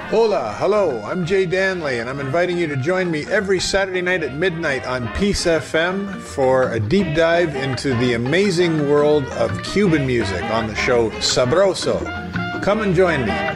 Hola, hello, I'm Jay Danley, and I'm inviting you to join me every Saturday night at midnight on Peace FM for a deep dive into the amazing world of Cuban music on the show Sabroso. Come and join me.